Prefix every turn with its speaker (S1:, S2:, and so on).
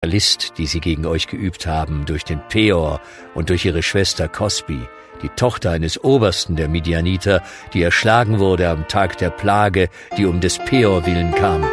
S1: List, die sie gegen euch geübt haben, durch den Peor und durch ihre Schwester Cosbi, die Tochter eines Obersten der Midianiter, die erschlagen wurde am Tag der Plage, die um des Peor willen kam.